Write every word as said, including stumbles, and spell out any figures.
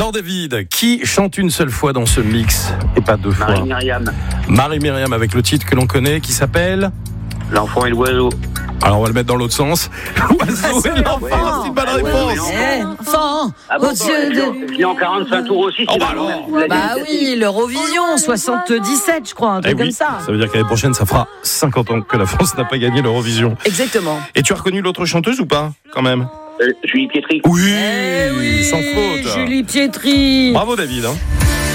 Alors David, qui chante une seule fois dans ce mix et pas deux fois? Marie-Myriam. Marie-Myriam avec le titre que l'on connaît qui s'appelle L'enfant et l'oiseau. Alors on va le mettre dans l'autre sens. L'oiseau et l'enfant, c'est une bonne réponse. Enfant, Ah bon, aux yeux de... je l'ai en quarante-cinq tours aussi. Oh, c'est bah la- alors. la- Bah oui, l'Eurovision, soixante-dix-sept, je crois, un Eh truc oui, comme ça. ça veut dire que l'année prochaine, ça fera cinquante ans que la France n'a pas gagné l'Eurovision. Exactement. Et tu as reconnu l'autre chanteuse ou pas, quand même? Euh, Julie Pietri. Oui, Eh oui, sans faute. Julie Pietri. Bravo David. Hein.